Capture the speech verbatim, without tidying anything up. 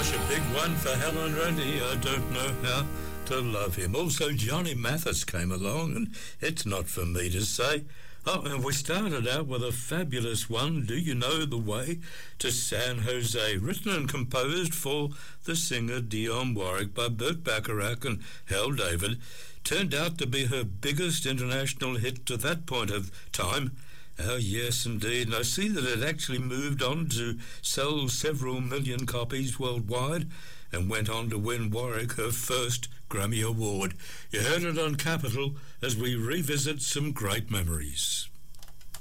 Gosh, a big one for Helen Reddy. I don't know how to love him. Also, Johnny Mathis came along, and it's not for me to say. Oh, and we started out with a fabulous one, Do You Know the Way to San Jose, written and composed for the singer Dionne Warwick by Burt Bacharach and Hal David. Turned out to be her biggest international hit to that point of time. Oh, yes, indeed. And I see that it actually moved on to sell several million copies worldwide and went on to win Warwick her first Grammy Award. You heard it on Capitol as we revisit some great memories.